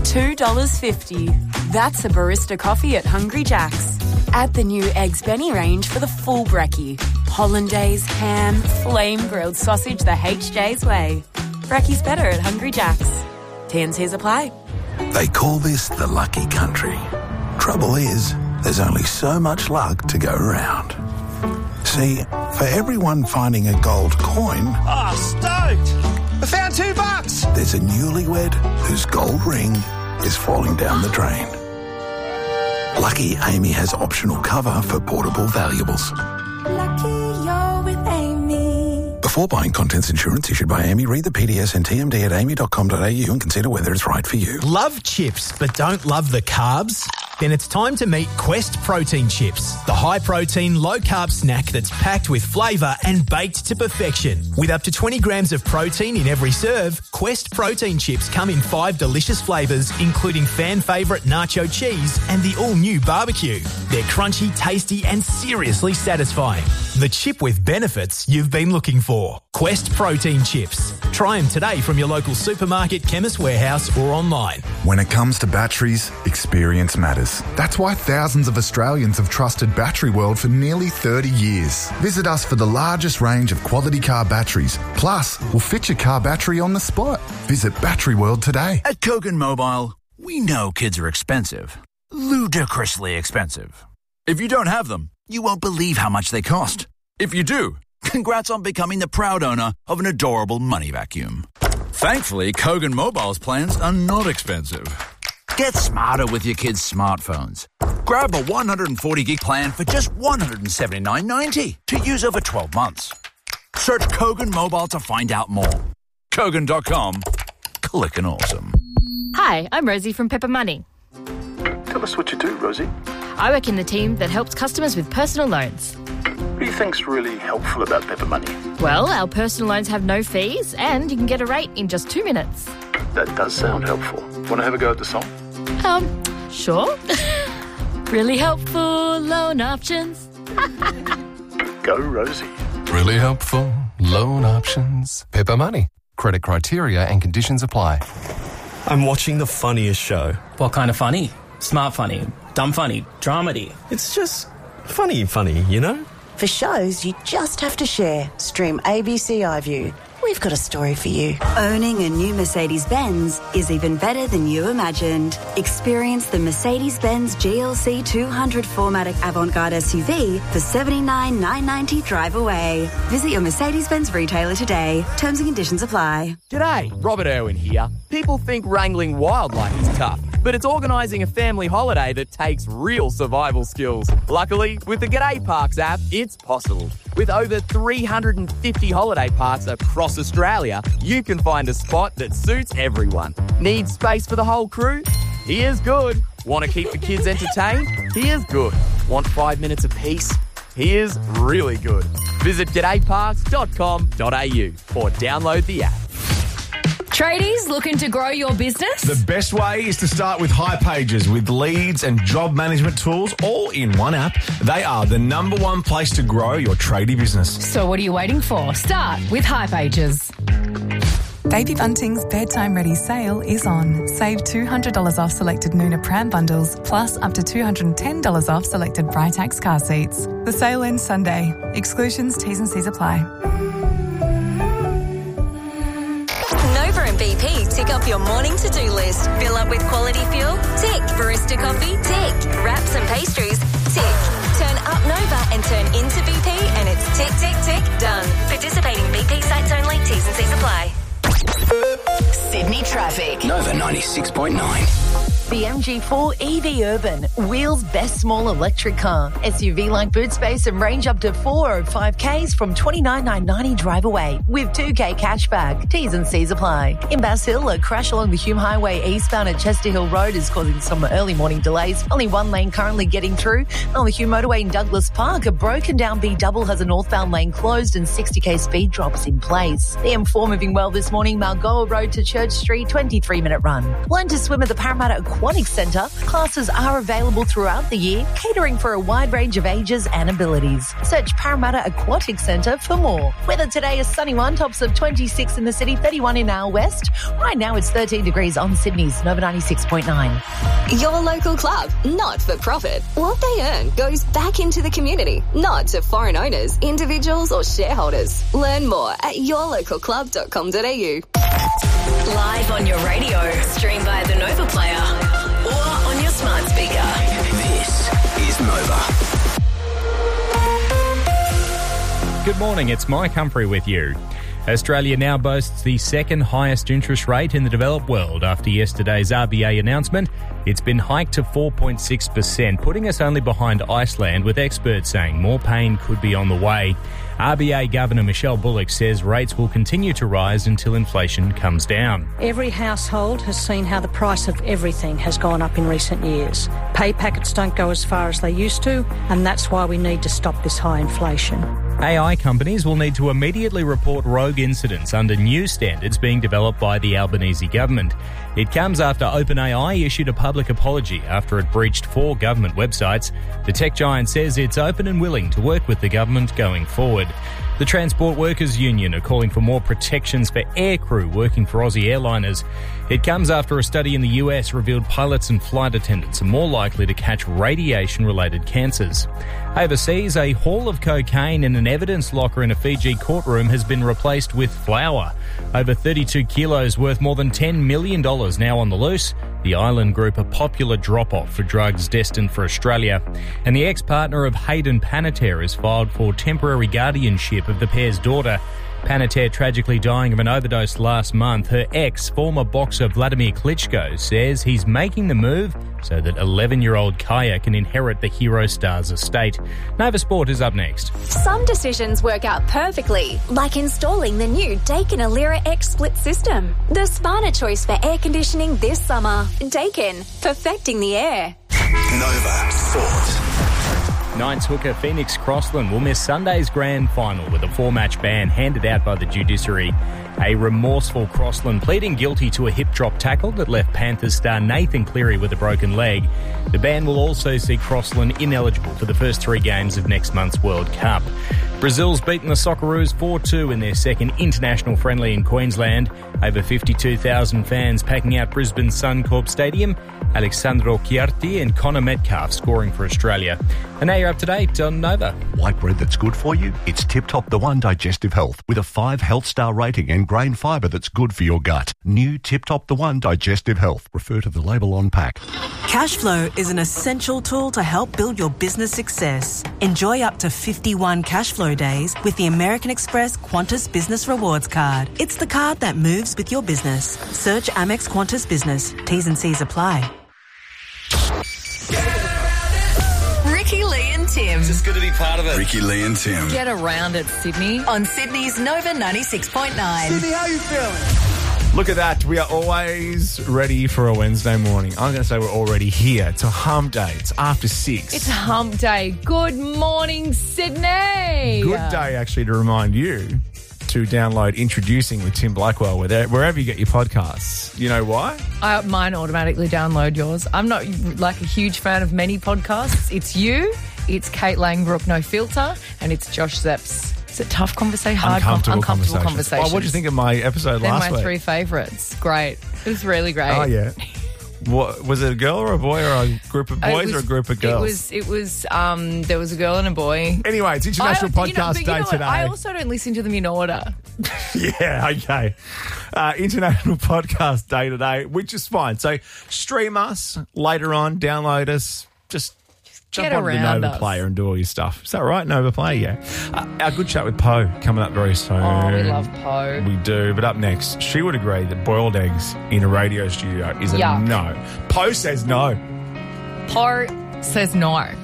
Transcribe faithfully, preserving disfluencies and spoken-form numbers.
two dollars fifty. That's a barista coffee at Hungry Jack's. Add the new Eggs Benny range for the full brekkie. Hollandaise, ham, flame-grilled sausage the H J's way. Brekkie's better at Hungry Jack's. T and C's apply. They call this the lucky country. Trouble is, there's only so much luck to go around. See, for everyone finding a gold coin... Oh, stoked! I found two bucks! There's a newlywed whose gold ring is falling down the drain. Lucky Amy has optional cover for portable valuables. Lucky you're with Amy. Before buying contents insurance issued by Amy, read the P D S and T M D at amy dot com dot a u and consider whether it's right for you. Love chips but don't love the carbs? Then it's time to meet Quest Protein Chips, the high-protein, low-carb snack that's packed with flavour and baked to perfection. With up to twenty grams of protein in every serve, Quest Protein Chips come in five delicious flavours, including fan favourite nacho cheese and the all-new barbecue. They're crunchy, tasty and seriously satisfying. The chip with benefits you've been looking for. Quest Protein Chips. Try them today from your local supermarket, Chemist Warehouse or online. When it comes to batteries, experience matters. That's why thousands of Australians have trusted Battery World for nearly thirty years. Visit us for the largest range of quality car batteries. Plus, we'll fit your car battery on the spot. Visit Battery World today. At Kogan Mobile, we know kids are expensive. Ludicrously expensive. If you don't have them, you won't believe how much they cost. If you do, congrats on becoming the proud owner of an adorable money vacuum. Thankfully, Kogan Mobile's plans are not expensive. Get smarter with your kids' smartphones. Grab a one hundred forty gig plan for just one hundred seventy-nine ninety to use over twelve months. Search Kogan Mobile to find out more. Kogan dot com. Clickin' awesome. Hi, I'm Rosie from Pepper Money. Tell us what you do, Rosie. I work in the team that helps customers with personal loans. What do you think's really helpful about Pepper Money? Well, our personal loans have no fees and you can get a rate in just two minutes. That does sound helpful. Want to have a go at the song? Um, sure. Really helpful loan options. Go, Rosie. Really helpful loan options. Pepper Money. Credit criteria and conditions apply. I'm watching the funniest show. What kind of funny? Smart funny, dumb funny, dramedy. It's just funny, funny, you know? For shows you just have to share, stream A B C iView. We've got a story for you. Owning a new Mercedes-Benz is even better than you imagined. Experience the Mercedes-Benz G L C two hundred four matic Avant-Garde S U V for seventy-nine thousand nine hundred ninety dollars drive away. Visit your Mercedes-Benz retailer today. Terms and conditions apply. G'day, Robert Irwin here. People think wrangling wildlife is tough, but it's organising a family holiday that takes real survival skills. Luckily, with the G'day Parks app, it's possible. With over three hundred fifty holiday parks across Australia, you can find a spot that suits everyone. Need space for the whole crew? Here's good. Want to keep the kids entertained? Here's good. Want five minutes of peace? Here's really good. Visit g'day parks dot com dot a u or download the app. Tradies looking to grow your business? The best way is to start with hipages with leads and job management tools all in one app. They are the number one place to grow your tradie business. So what are you waiting for? Start with hipages. Baby Bunting's Bedtime Ready sale is on. Save two hundred dollars off selected Nuna pram bundles, plus up to two hundred ten dollars off selected Britax car seats. The sale ends Sunday. Exclusions, T's and C's apply. Nova and B P tick off your morning to-do list. Fill up with quality fuel? Tick. Barista coffee? Tick. Wraps and pastries? Tick. Turn up Nova and turn into B P and it's tick, tick, tick, done. Participating B P sites only. T's and C's apply. Sydney traffic. Nova ninety-six point nine. The M G four E V Urban, Wheels' best small electric car. S U V-like boot space and range up to four oh five kays from twenty-nine thousand nine hundred ninety drive away with two K cashback. T's and C's apply. In Bass Hill, a crash along the Hume Highway eastbound at Chester Hill Road is causing some early morning delays. Only one lane currently getting through. On the Hume Motorway in Douglas Park, a broken down B double has a northbound lane closed and sixty k speed drops in place. The M four moving well this morning, Malgoa Road to to Church Street, twenty-three minute run. Learn to swim at the Parramatta Aquatic Centre. Classes are available throughout the year, catering for a wide range of ages and abilities. Search Parramatta Aquatic Centre for more. Weather today is sunny one, tops of twenty-six in the city, thirty-one in our west. Right now it's thirteen degrees on Sydney's Nova ninety-six point nine. Your local club, not for profit. What they earn goes back into the community, not to foreign owners, individuals or shareholders. Learn more at your local club dot com dot a u. Live on your radio, stream via the Nova Player or on your smart speaker. This is Nova. Good morning, it's Mike Humphrey with you. Australia now boasts the second highest interest rate in the developed world after yesterday's R B A announcement. It's been hiked to four point six percent, putting us only behind Iceland, with experts saying more pain could be on the way. R B A Governor Michelle Bullock says rates will continue to rise until inflation comes down. Every household has seen how the price of everything has gone up in recent years. Pay packets don't go as far as they used to, and that's why we need to stop this high inflation. A I companies will need to immediately report rogue incidents under new standards being developed by the Albanese government. It comes after OpenAI issued a public apology after it breached four government websites. The tech giant says it's open and willing to work with the government going forward. The Transport Workers Union are calling for more protections for aircrew working for Aussie airliners. It comes after a study in the U S revealed pilots and flight attendants are more likely to catch radiation-related cancers. Overseas, a haul of cocaine in an evidence locker in a Fiji courtroom has been replaced with flour. Over thirty-two kilos worth more than ten million dollars now on the loose. The island group a popular drop-off for drugs destined for Australia. And the ex-partner of Hayden Panettiere has filed for temporary guardianship of the pair's daughter. Panettiere tragically dying of an overdose last month. Her ex, former boxer Vladimir Klitschko, says he's making the move so that eleven-year-old Kaya can inherit the hero star's estate. Nova Sport is up next. Some decisions work out perfectly, like installing the new Daikin Alira X Split system. The smarter choice for air conditioning this summer. Daikin, perfecting the air. Nova Sport. Knights hooker Phoenix Crossland will miss Sunday's grand final with a four-match ban handed out by the judiciary. A remorseful Crossland pleading guilty to a hip drop tackle that left Panthers star Nathan Cleary with a broken leg. The ban will also see Crossland ineligible for the first three games of next month's World Cup. Brazil's beaten the Socceroos four two in their second international friendly in Queensland. Over fifty-two thousand fans packing out Brisbane's Suncorp Stadium. Alexandro Chiarti and Connor Metcalf scoring for Australia. And now you're up to date on Nova. White bread that's good for you? It's Tip Top the One Digestive Health with a five health star rating and grain fibre that's good for your gut. New Tip Top the One Digestive Health. Refer to the label on pack. Cashflow is an essential tool to help build your business success. Enjoy up to fifty-one Cashflow days with the American Express Qantas Business Rewards Card. It's the card that moves with your business. Search Amex Qantas Business. T's and C's apply. Ricky, Lee and Tim. It's just good to be part of it. Ricky, Lee and Tim. Get around it, Sydney. On Sydney's Nova ninety-six point nine. Sydney, how you feeling? Look at that. We are always ready for a Wednesday morning. I'm going to say we're already here. It's a hump day. It's after six. It's hump day. Good morning, Sydney. Good day, actually, to remind you to download Introducing with Tim Blackwell wherever you get your podcasts. You know why? I, mine automatically download yours. I'm not like a huge fan of many podcasts. It's you, it's Kate Langbrook, No Filter, and it's Josh Zepps. It's a tough conversation, hard, uncomfortable, uncomfortable conversations. conversations. Oh, what did you think of my episode They're last my week? three favourites. Great. It was really great. Oh, yeah. What, was it a girl or a boy or a group of boys was, or a group of girls? It was, it was, um, there was a girl and a boy. Anyway, it's International I, Podcast you know, Day you know today. I also don't listen to them in order. Yeah, okay. Uh, International Podcast Day today, which is fine. So stream us later on, download us, just jump Get onto the around Nova us. Player and do all your stuff. Is that right? Nova Player, yeah. Uh, our good chat with Poe coming up very soon. Oh, we love Poe. We do. But up next, she would agree that boiled eggs in a radio studio is a Yuck. no. Poe says no. Poe says no.